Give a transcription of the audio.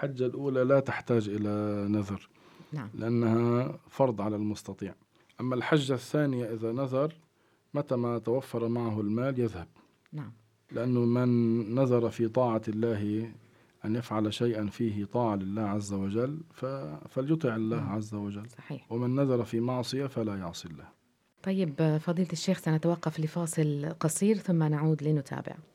الحجة الأولى لا تحتاج إلى نذر نعم. لأنها فرض على المستطيع. أما الحجة الثانية إذا نذر متى ما توفر معه المال يذهب، نعم. لأنه من نذر في طاعة الله أن يفعل شيئا فيه طاعة لله عز وجل فليطع الله عز وجل، صحيح. ومن نذر في معصية فلا يعصي الله. طيب فضيلة الشيخ، سنتوقف لفاصل قصير ثم نعود لنتابع.